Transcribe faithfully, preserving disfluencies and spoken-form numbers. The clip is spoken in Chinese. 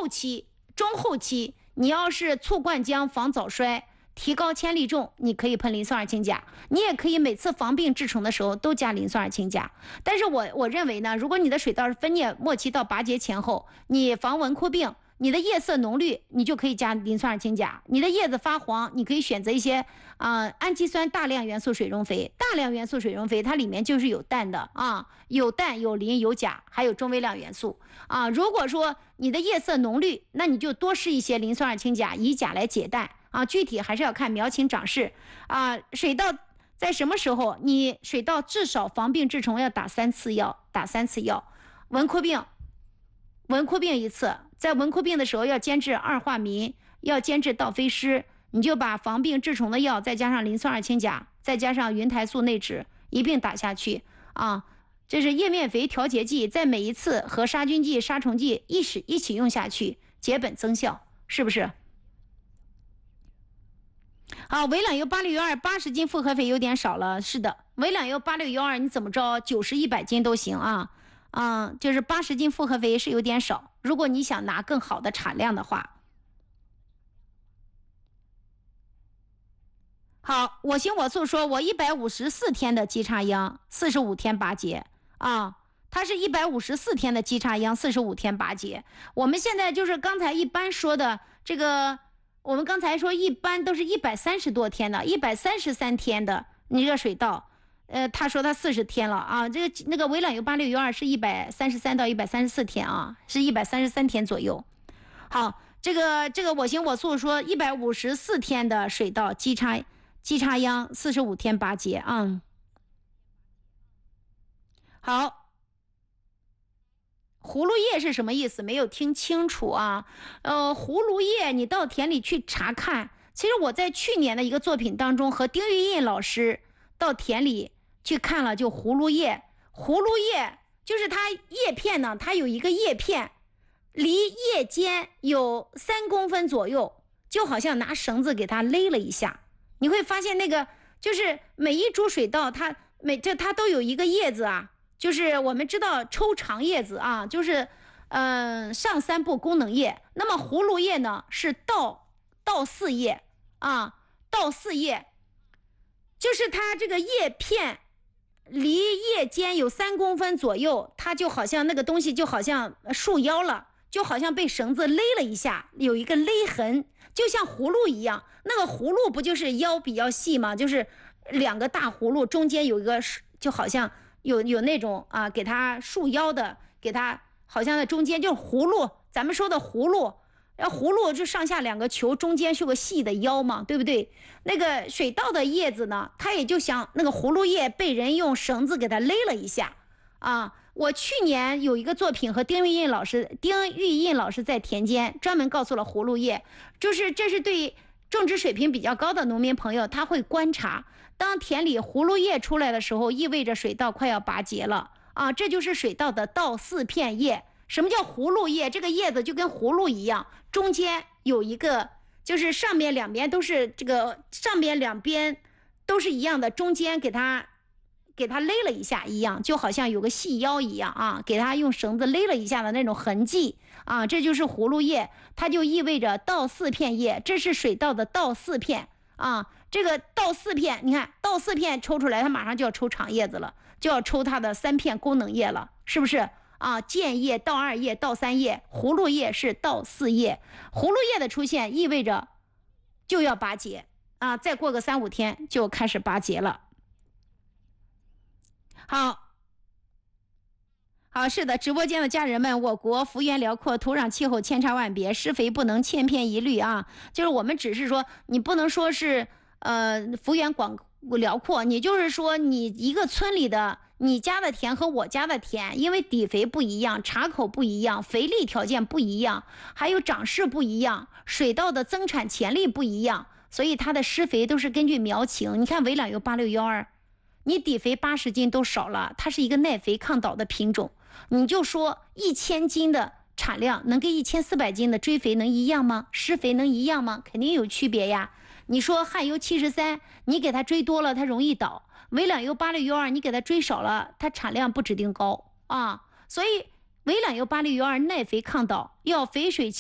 后期、中后期，你要是促灌浆防早衰，提高铅粒重，你可以喷磷酸二氢钾，你也可以每次防病治虫的时候都加磷酸二氢钾。但是我我认为呢，如果你的水稻是分蘖末期到拔节前后，你防蚊枯病，你的叶色浓绿，你就可以加磷酸二氢钾；你的叶子发黄，你可以选择一些啊、呃、氨基酸大量元素水溶肥。大量元素水溶肥它里面就是有氮的啊，有氮有磷有钾，还有中微量元素啊。如果说你的叶色浓绿，那你就多施一些磷酸二氢钾，以钾来解氮啊。具体还是要看苗情长势啊。水稻在什么时候，你水稻至少防病治虫要打三次药，打三次药。蚊枯病，蚊枯病一次。在蚊枯病的时候要监制二化醚，要监制道非湿，你就把防病治虫的药再加上磷酸二氢钾，再加上云台素内酯一并打下去啊。这是叶面肥调节剂，在每一次和杀菌剂、杀虫剂一起一起用下去，结本增效，是不是？好，围两油八六幺二八十斤复合肥有点少了，是的，围两油八六幺二你怎么着九十一百斤都行啊。嗯，就是八十斤复合肥是有点少，如果你想拿更好的产量的话。好，我行我素说，我一百五十四天的基叉秧，四十五天拔节啊，它是一百五十四天的基叉秧，四十五天拔节。我们现在就是刚才一般说的这个，我们刚才说一般都是一百三十多天的，一百三十三天的你这个水稻。呃，他说他四十天了啊，这个那个围两油八六幺二是一百三十三到一百三十四天啊，是一百三十三天左右。好，这个这个我行我素说一百五十四天的水稻基叉基叉秧，四十五天拔节啊。好，葫芦叶是什么意思？没有听清楚啊。呃，葫芦叶你到田里去查看，其实我在去年的一个作品当中和丁玉印老师到田里去看了，就葫芦叶，葫芦叶就是它叶片呢，它有一个叶片离叶尖有三公分左右，就好像拿绳子给它勒了一下。你会发现那个就是每一株水稻它每这它都有一个叶子啊，就是我们知道抽长叶子啊，就是嗯、呃、上三部功能叶。那么葫芦叶呢是倒倒四叶啊，倒四叶，就是它这个叶片离叶尖有三公分左右，它就好像那个东西就好像束腰了，就好像被绳子勒了一下，有一个勒痕，就像葫芦一样。那个葫芦不就是腰比较细吗？就是两个大葫芦中间有一个，就好像有有那种啊，给它束腰的，给它好像在中间就是葫芦，咱们说的葫芦。然后葫芦就上下两个球，中间是个细的腰嘛，对不对？那个水稻的叶子呢，它也就像那个葫芦叶被人用绳子给它勒了一下啊。我去年有一个作品和丁玉印老师，丁玉印老师在田间专门告诉了葫芦叶，就是这是对种植水平比较高的农民朋友，他会观察，当田里葫芦叶出来的时候，意味着水稻快要拔节了啊，这就是水稻的倒四片叶。什么叫葫芦叶？这个叶子就跟葫芦一样，中间有一个，就是上面两边都是这个，上边两边都是一样的，中间给它给它勒了一下一样，就好像有个细腰一样啊，给它用绳子勒了一下的那种痕迹啊，这就是葫芦叶，它就意味着倒四片叶，这是水稻的倒四片啊。这个倒四片，你看倒四片抽出来，它马上就要抽长叶子了，就要抽它的三片功能叶了，是不是？啊，剑叶、倒二叶、倒三叶，葫芦叶是倒四叶。葫芦叶的出现意味着就要拔节啊，再过个三五天就开始拔节了。好，好，是的，直播间的家人们，我国幅员辽阔，土壤气候千差万别，施肥不能千篇一律啊。就是我们只是说，你不能说是呃幅员广辽阔，你就是说你一个村里的。你家的田和我家的田，因为底肥不一样，茶口不一样，肥力条件不一样，还有长势不一样，水稻的增产潜力不一样，所以它的施肥都是根据苗情。你看围两油八六幺二，你底肥八十斤都少了，它是一个耐肥抗倒的品种。你就说一千斤的产量能跟一千四百斤的追肥能一样吗？施肥能一样吗？肯定有区别呀。你说旱油七十三，你给它追多了，它容易倒。围两油八六幺二，你给它追少了，它产量不指定高啊。所以围两油八六幺二耐肥抗倒，要肥水